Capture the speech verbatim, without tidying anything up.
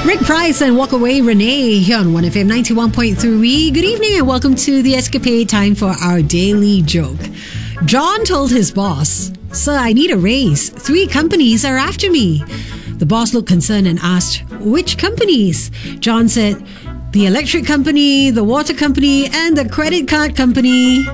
Rick Price and Walk Away Renee here on one F M ninety-one point three. Good evening and welcome to The Escapade. Time for our daily joke. John told his boss, "Sir, I need a raise. Three companies are after me." The boss looked concerned and asked, "Which companies?" John said, "The electric company, the water company, and the credit card company."